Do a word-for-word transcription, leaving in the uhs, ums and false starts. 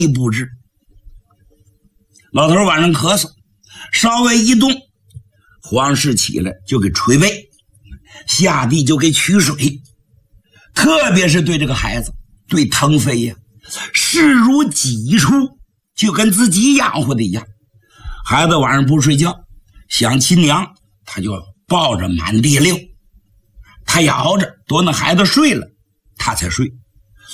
一布置。老头晚上咳嗽，稍微一动，黄氏起来就给捶背，下地就给取水，特别是对这个孩子，对腾飞呀，视如己出，就跟自己养活的一样。孩子晚上不睡觉，想亲娘，他就抱着满地溜，他咬着，等那孩子睡了，他才睡。